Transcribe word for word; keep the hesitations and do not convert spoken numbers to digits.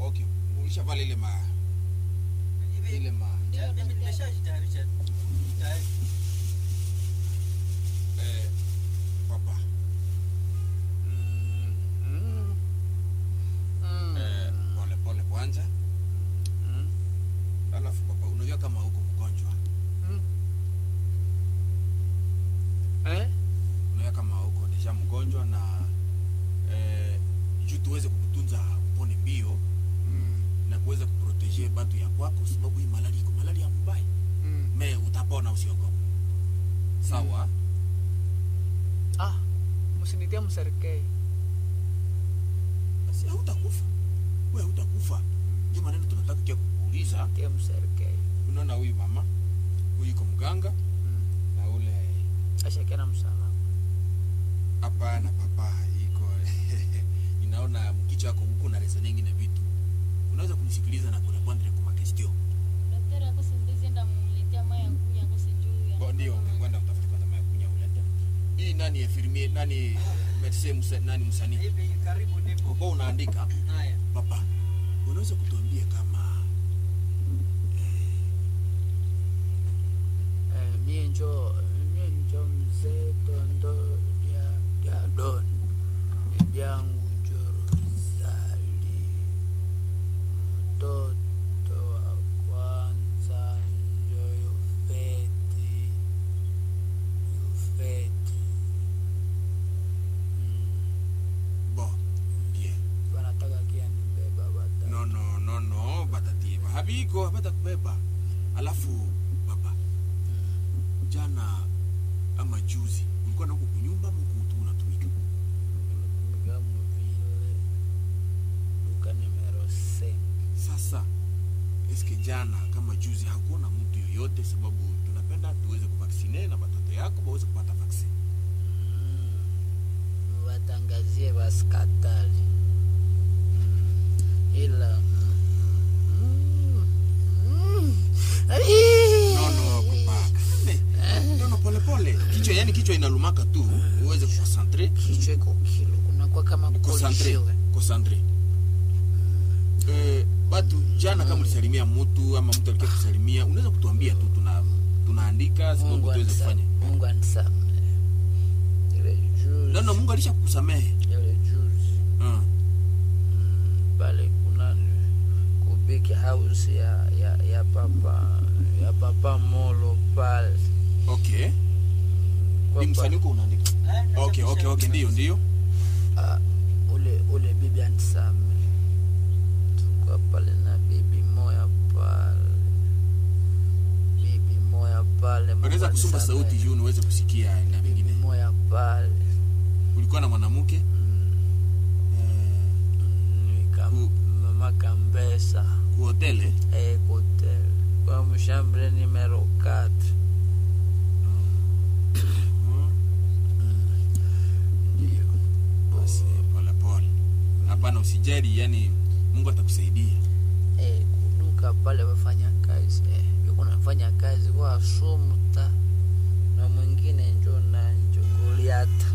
okay. Ulishavala ile ma ile ma mimi nimeshajitayarisha tayari. eh papa. Mm. Mm. Mm. Eh pole pole kwanza. Mm. Alafu papa unajua kama uko mgonjwa. Mm. Eh? Unajua kama uko deja mgonjwa na eh juu tuweze kukutunza upone mbio. Mm. Na kuweza kuproteger batu ya kwako sababu hii malaria iko malaria mbaya. Mm. Me utapona usiogope. Sawa? Ah, msinitie mserikei. Basi hutakufa. Wewe hutakufa. Ndio maneno tunataka kia kukuuliza. Tie mserikei. Unaona huyu mama? Huyu yuko mganga Mm. na ule Ashakena msala. hapana papa iko ninaona mkicho wako huko na reason nyingine vitu. Unaweza kunisikiliza na kurepondre kwa question. Daktari ako sindizi enda mletea maya kunya ako sijui. Bo ndio ungekwenda utafuta kwanza maya kunya ulete. Hii nani infirmier nani medecin musa nani msanii? Hivi karibu nipo. Uko unaandika? Haya. Papa, unaweza kutuambia kama Eh, mie njo mie njo mzee Tondo ya ya Don. Bibi yangu njo Rosali. Mtoto wa kwanza njo Yofeti. Yofeti. Mm. bo bien. Wanataka kia nibeba bata. No no no no batativa. Habiko hapata kubeba. Alafu papa, jana ama juzi ulikuwa nako kunyumba mko tu unatumika. Tumetumika mvile duka numero sita. Sasa eske jana kama juzi hakuona mtu yoyote sababu tunapenda tuweze kuvaccine na watoto yako waweze kupata vaccine. Mm. Watangazie waskatali. Mm. Ila mm. Mm. No no papa. No no pole pole. Kichwa yani kichwa inalumaka tu uweze kuconcentrate. Kichwa iko kilo kuna kwa kama Concentrate. Concentrate. Eh batu jana kama ulisalimia mtu ama mtu alikuwa kusalimia unaweza kutuambia tu tuna tunaandika sababu tuweze kufanya. Mungu anisamehe. Ile juzi. No no Mungu alishakusamehe. Ile juzi. Mm. Pale kuna kubiki house ya ya ya papa ya papa Molo pale. Okay. Ni msanii uko unaandika. Okay okay okay ndio ndio. Ah, ule ule bibi anisame. Tuko pale na bibi moya pale. Bibi moya pale. Unaweza kusumba sauti juu uweze kusikia na bibi vingine. moya pale. Ulikuwa na mwanamke? Mm. Eh, Nikam mama Kambesa. ku hotel eh? Eh, hotel. Kwa mshambre numero tatu. Mm. Ndio. Basi pole pole. Hapana usijali yani Mungu atakusaidia. Eh, kuduka pale wafanya kazi. Eh, yuko nafanya kazi kwa Sumuta na mwingine njo na njo Goliata.